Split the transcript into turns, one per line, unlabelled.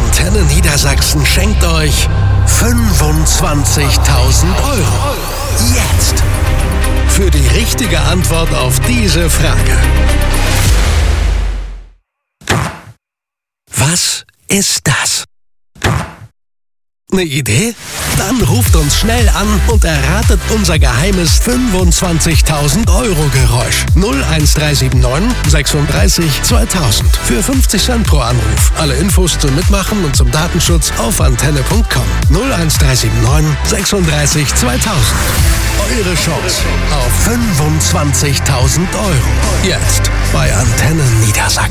Antenne Niedersachsen schenkt euch 25.000 Euro. Jetzt! Für die richtige Antwort auf diese Frage. Was ist das? Eine Idee? Dann ruft uns schnell an und erratet unser geheimes 25.000 Euro Geräusch. 01379 36 2000 für 50 Cent pro Anruf. Alle Infos zum Mitmachen und zum Datenschutz auf antenne.com. 01379 36 2000. Eure Chance auf 25.000 Euro. Jetzt bei Antenne Niedersachsen.